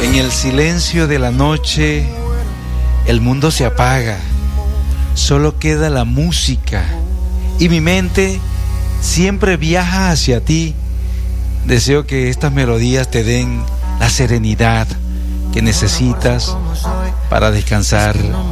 En el silencio de la noche, el mundo se apaga, solo queda la música y mi mente siempre viaja hacia ti. Deseo que estas melodías te den la serenidad que necesitas para descansar